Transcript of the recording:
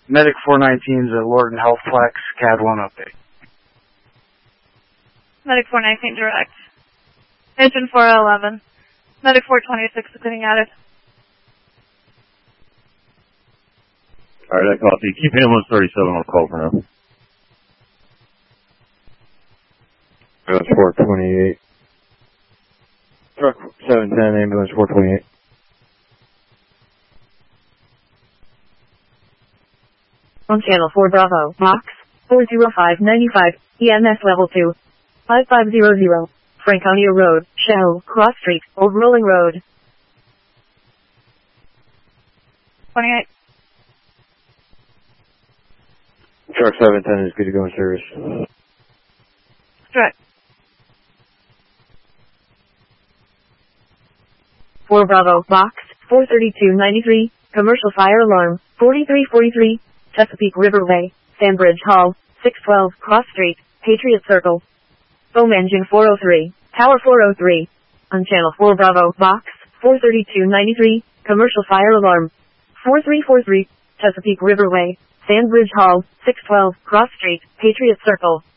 Medic 419's at Lorton Healthplex, CAD 1 update. Medic 419 direct. Agent 411. Medic 426 is getting added. Alright, I copy. Keep ambulance 37 on call for now. Ambulance 428. Truck 710, ambulance 428. On channel 4 Bravo, box 40595, EMS level 2, 5500, Franconia Road, Shell, Cross Street, Old Rolling Road. 28. Truck 710 is good to go in service. Direct. 4 Bravo, box 43293, commercial fire alarm, 4343, Chesapeake Riverway, Sandbridge Hall, 612, Cross Street, Patriot Circle. Foam engine 403, tower 403. On channel 4 Bravo, box 43293, commercial fire alarm, 4343, Chesapeake Riverway, Sandbridge Hall, 612, Cross Street, Patriot Circle.